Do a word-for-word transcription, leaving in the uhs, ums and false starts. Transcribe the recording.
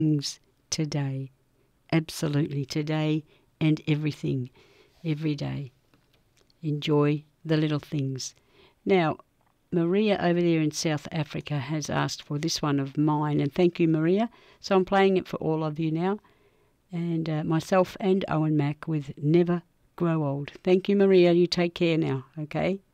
things today. Absolutely, today and everything, every day. Enjoy the little things. Now, Maria over there in South Africa has asked for this one of mine, and thank you, Maria. So I'm playing it for all of you now, and uh, myself and Owen Mack with Never Grow Old. Thank you, Maria. You take care now, okay?